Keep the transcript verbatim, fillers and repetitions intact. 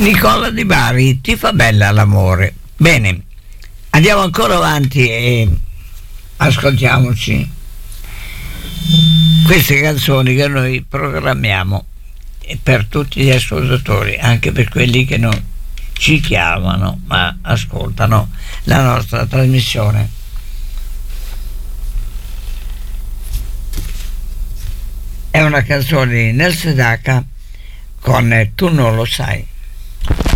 Nicola Di Bari, Ti fa bella l'amore. Bene, andiamo ancora avanti e ascoltiamoci queste canzoni che noi programmiamo per tutti gli ascoltatori, anche per quelli che non ci chiamano ma ascoltano la nostra trasmissione. È una canzone di Nel Sedaka con Tu non lo sai.